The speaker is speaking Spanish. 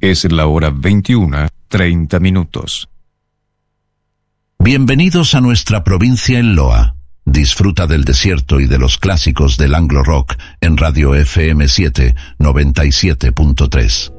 Es la hora 21:30. Bienvenidos a nuestra provincia en Loa. Disfruta del desierto y de los clásicos del Anglo Rock en Radio FM 7 97.3.